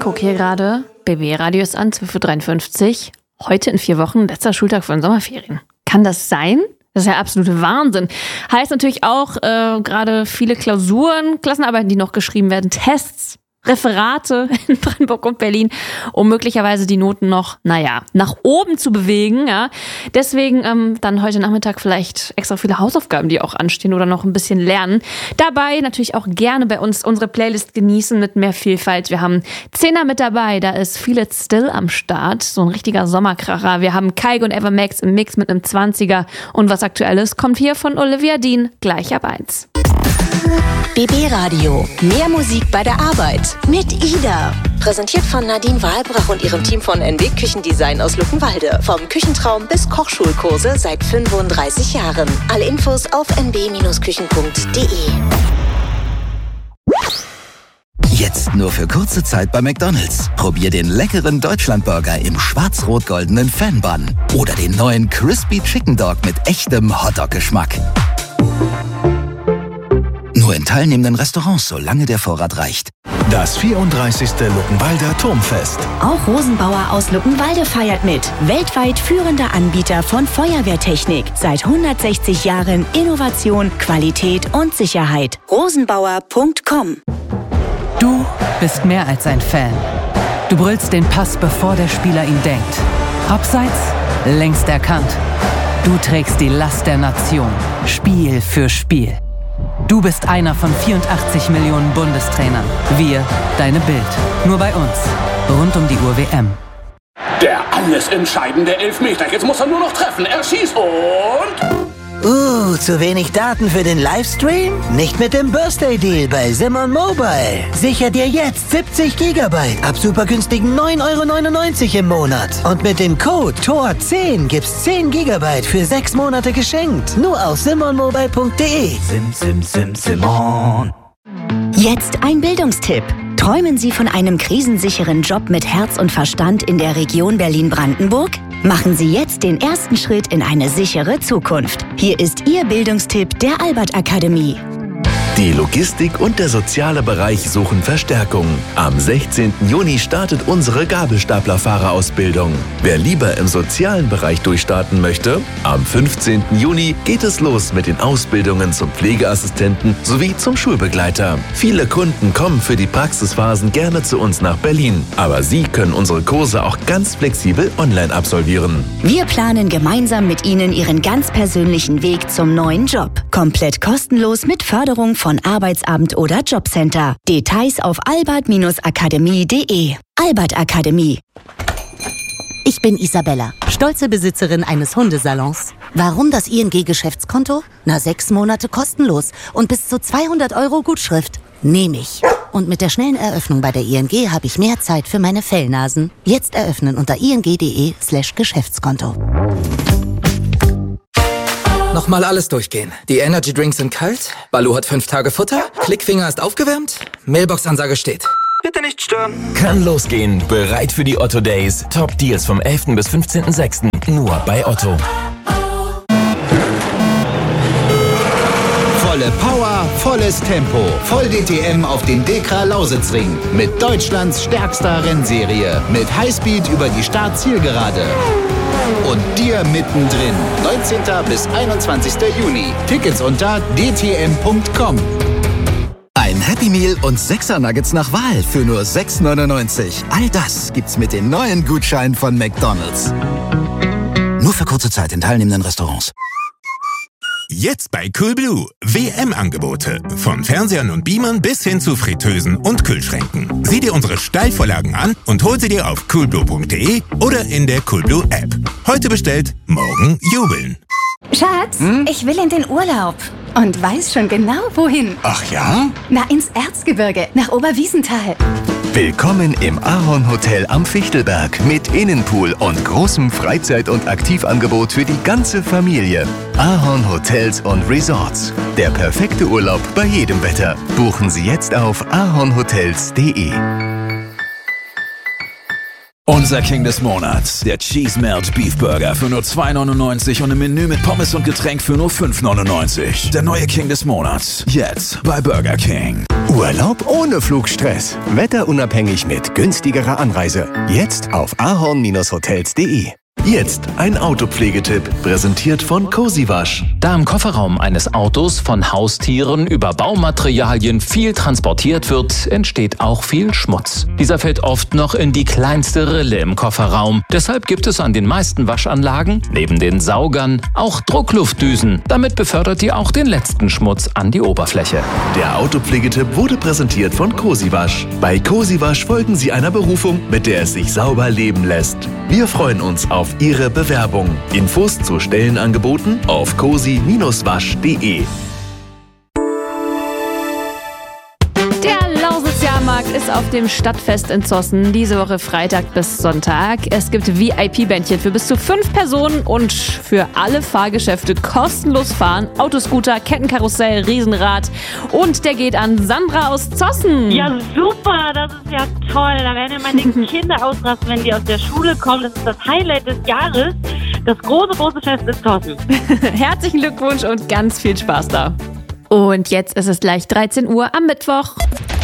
gucke hier gerade, BB-Radio ist an, 12.53 Uhr. Heute in 4 Wochen, letzter Schultag von Sommerferien. Kann das sein? Das ist ja absolute Wahnsinn. Heißt natürlich auch gerade viele Klausuren, Klassenarbeiten, die noch geschrieben werden, Tests, Referate in Brandenburg und Berlin, um möglicherweise die Noten noch, nach oben zu bewegen. Ja. Deswegen dann heute Nachmittag vielleicht extra viele Hausaufgaben, die auch anstehen oder noch ein bisschen lernen. Dabei natürlich auch gerne bei uns unsere Playlist genießen mit mehr Vielfalt. Wir haben 10er mit dabei, da ist Feel It Still am Start, so ein richtiger Sommerkracher. Wir haben Kygo und Evermax im Mix mit einem 20er und was Aktuelles kommt hier von Olivia Dean gleich ab 1. BB Radio. Mehr Musik bei der Arbeit. Mit Ida. Präsentiert von Nadine Wahlbrach und ihrem Team von NW Küchendesign aus Luckenwalde. Vom Küchentraum bis Kochschulkurse seit 35 Jahren. Alle Infos auf nb-küchen.de. Jetzt nur für kurze Zeit bei McDonald's. Probier den leckeren Deutschlandburger im schwarz-rot-goldenen Fan-Bun. Oder den neuen Crispy Chicken Dog mit echtem Hotdog-Geschmack. Nur in teilnehmenden Restaurants, solange der Vorrat reicht. Das 34. Luckenwalder Turmfest. Auch Rosenbauer aus Luckenwalde feiert mit. Weltweit führender Anbieter von Feuerwehrtechnik. Seit 160 Jahren Innovation, Qualität und Sicherheit. Rosenbauer.com. Du bist mehr als ein Fan. Du brüllst den Pass, bevor der Spieler ihn denkt. Abseits, längst erkannt. Du trägst die Last der Nation. Spiel für Spiel. Du bist einer von 84 Millionen Bundestrainern. Wir, deine Bild. Nur bei uns. Rund um die Uhr WM. Der alles entscheidende Elfmeter. Jetzt muss er nur noch treffen. Er schießt und... zu wenig Daten für den Livestream? Nicht mit dem Birthday Deal bei Simon Mobile. Sicher dir jetzt 70 GB ab super günstigen 9,99 € im Monat. Und mit dem Code TOR10 gibt's 10 GB für 6 Monate geschenkt. Nur auf simonmobile.de. Simon. Jetzt ein Bildungstipp. Träumen Sie von einem krisensicheren Job mit Herz und Verstand in der Region Berlin-Brandenburg? Machen Sie jetzt den ersten Schritt in eine sichere Zukunft. Hier ist Ihr Bildungstipp der Albert Akademie. Die Logistik und der soziale Bereich suchen Verstärkung. Am 16. Juni startet unsere Gabelstaplerfahrerausbildung. Wer lieber im sozialen Bereich durchstarten möchte, am 15. Juni geht es los mit den Ausbildungen zum Pflegeassistenten sowie zum Schulbegleiter. Viele Kunden kommen für die Praxisphasen gerne zu uns nach Berlin, aber Sie können unsere Kurse auch ganz flexibel online absolvieren. Wir planen gemeinsam mit Ihnen Ihren ganz persönlichen Weg zum neuen Job. Komplett kostenlos mit Förderung von Arbeitsamt oder Jobcenter. Details auf albert-akademie.de. Albert Akademie. Ich bin Isabella, stolze Besitzerin eines Hundesalons. Warum das ING-Geschäftskonto? 6 Monate kostenlos und bis zu 200 € Gutschrift. Nehme ich. Und mit der schnellen Eröffnung bei der ING habe ich mehr Zeit für meine Fellnasen. Jetzt eröffnen unter ing.de/Geschäftskonto. Nochmal alles durchgehen. Die Energy Drinks sind kalt, Balu hat 5 Tage Futter, Klickfinger ist aufgewärmt, Mailbox-Ansage steht. Bitte nicht stören. Kann losgehen. Bereit für die Otto Days. Top Deals vom 11. bis 15.06. Nur bei Otto. Volle Power, volles Tempo. Voll DTM auf dem Dekra Lausitzring. Mit Deutschlands stärkster Rennserie. Mit Highspeed über die Start-Zielgerade. Und dir mittendrin. 19. bis 21. Juni. Tickets unter dtm.com. Ein Happy Meal und 6er Nuggets nach Wahl für nur 6,99 €. All das gibt's mit den neuen Gutscheinen von McDonald's. Nur für kurze Zeit in teilnehmenden Restaurants. Jetzt bei Coolblue. WM-Angebote. Von Fernsehern und Beamern bis hin zu Fritteusen und Kühlschränken. Sieh dir unsere Steilvorlagen an und hol sie dir auf coolblue.de oder in der Coolblue App. Heute bestellt, morgen jubeln. Schatz, ich will in den Urlaub. Und weiß schon genau, wohin. Ach ja? Na, ins Erzgebirge, nach Oberwiesenthal. Willkommen im Ahorn Hotel am Fichtelberg mit Innenpool und großem Freizeit- und Aktivangebot für die ganze Familie. Ahorn Hotels und Resorts. Der perfekte Urlaub bei jedem Wetter. Buchen Sie jetzt auf ahornhotels.de. Unser King des Monats, der Cheese Melt Beef Burger für nur $2,99 und im Menü mit Pommes und Getränk für nur $5,99. Der neue King des Monats, jetzt bei Burger King. Urlaub ohne Flugstress. Wetterunabhängig mit günstigerer Anreise. Jetzt auf ahorn-hotels.de. Jetzt ein Autopflegetipp, präsentiert von Cozy Wasch. Da im Kofferraum eines Autos von Haustieren über Baumaterialien viel transportiert wird, entsteht auch viel Schmutz. Dieser fällt oft noch in die kleinste Rille im Kofferraum. Deshalb gibt es an den meisten Waschanlagen, neben den Saugern, auch Druckluftdüsen. Damit befördert ihr auch den letzten Schmutz an die Oberfläche. Der Autopflegetipp wurde präsentiert von Cozy Wasch. Bei Cozy Wasch folgen Sie einer Berufung, mit der es sich sauber leben lässt. Wir freuen uns auf Ihre Bewerbung. Infos zu Stellenangeboten auf cozy-wasch.de. Der Lausitz-Jahrmarkt ist auf dem Stadtfest in Zossen diese Woche Freitag bis Sonntag. Es gibt VIP-Bändchen für bis zu 5 Personen und für alle Fahrgeschäfte kostenlos fahren. Autoscooter, Kettenkarussell, Riesenrad und der geht an Sandra aus Zossen. Ja, super, das ist ja toll. Da werden ja meine Kinder ausrasten, wenn die aus der Schule kommen. Das ist das Highlight des Jahres. Das große Fest in Zossen. Herzlichen Glückwunsch und ganz viel Spaß da. Und jetzt ist es gleich 13 Uhr am Mittwoch.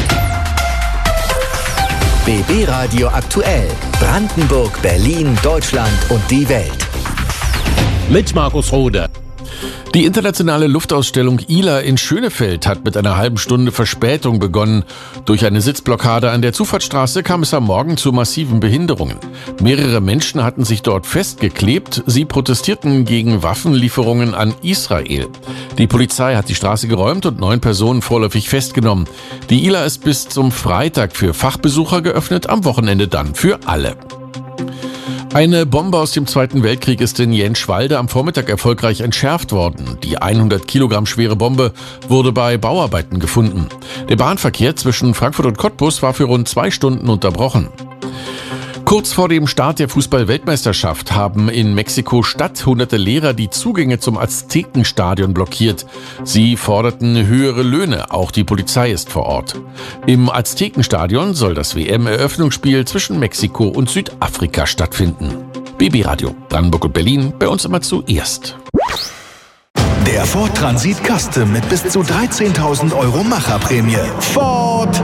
BB Radio aktuell. Brandenburg, Berlin, Deutschland und die Welt. Mit Markus Rode. Die internationale Luftausstellung ILA in Schönefeld hat mit einer halben Stunde Verspätung begonnen. Durch eine Sitzblockade an der Zufahrtsstraße kam es am Morgen zu massiven Behinderungen. Mehrere Menschen hatten sich dort festgeklebt. Sie protestierten gegen Waffenlieferungen an Israel. Die Polizei hat die Straße geräumt und 9 Personen vorläufig festgenommen. Die ILA ist bis zum Freitag für Fachbesucher geöffnet, am Wochenende dann für alle. Eine Bombe aus dem Zweiten Weltkrieg ist in Jenschwalde am Vormittag erfolgreich entschärft worden. Die 100 Kilogramm schwere Bombe wurde bei Bauarbeiten gefunden. Der Bahnverkehr zwischen Frankfurt und Cottbus war für rund 2 Stunden unterbrochen. Kurz vor dem Start der Fußball-Weltmeisterschaft haben in Mexiko-Stadt hunderte Lehrer die Zugänge zum Aztekenstadion blockiert. Sie forderten höhere Löhne, auch die Polizei ist vor Ort. Im Aztekenstadion soll das WM-Eröffnungsspiel zwischen Mexiko und Südafrika stattfinden. BB Radio, Brandenburg und Berlin, bei uns immer zuerst. Der Ford Transit Custom mit bis zu 13.000 € Macherprämie. Ford!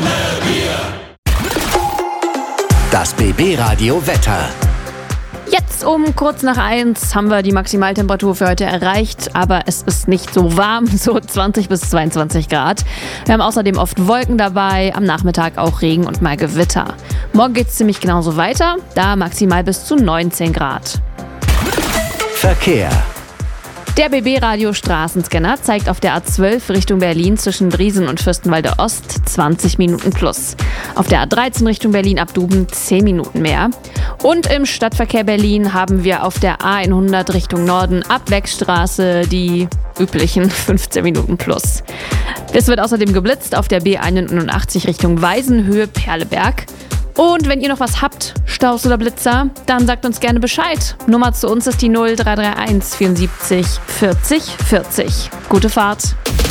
Das BB Radio Wetter. Jetzt um kurz nach 1 haben wir die Maximaltemperatur für heute erreicht, aber es ist nicht so warm, so 20 bis 22 Grad. Wir haben außerdem oft Wolken dabei, am Nachmittag auch Regen und mal Gewitter. Morgen geht es ziemlich genauso weiter, da maximal bis zu 19 Grad. Verkehr. Der BB-Radio Straßenscanner zeigt auf der A12 Richtung Berlin zwischen Driesen und Fürstenwalde Ost 20 Minuten plus. Auf der A13 Richtung Berlin ab Duben 10 Minuten mehr. Und im Stadtverkehr Berlin haben wir auf der A100 Richtung Norden ab Beckstraße die üblichen 15 Minuten plus. Es wird außerdem geblitzt auf der B81 Richtung Weisenhöhe Perleberg. Und wenn ihr noch was habt, Staus oder Blitzer, dann sagt uns gerne Bescheid. Nummer zu uns ist die 0331 74 40 40. Gute Fahrt.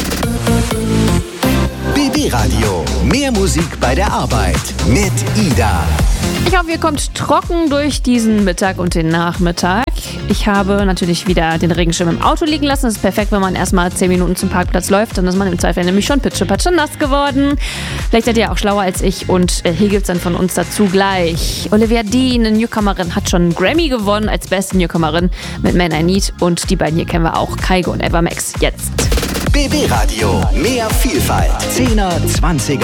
BB Radio. Mehr Musik bei der Arbeit mit Ida. Ich hoffe, ihr kommt trocken durch diesen Mittag und den Nachmittag. Ich habe natürlich wieder den Regenschirm im Auto liegen lassen. Das ist perfekt, wenn man erstmal 10 Minuten zum Parkplatz läuft. Dann ist man im Zweifel nämlich schon pitschepatsche nass geworden. Vielleicht seid ihr auch schlauer als ich. Und hier gibt es dann von uns dazu gleich. Olivia Dean, eine Newcomerin, hat schon einen Grammy gewonnen als beste Newcomerin mit Man I Need. Und die beiden hier kennen wir auch, Kygo und Evermax. Jetzt. BB Radio. Mehr Vielfalt. 10er, 20er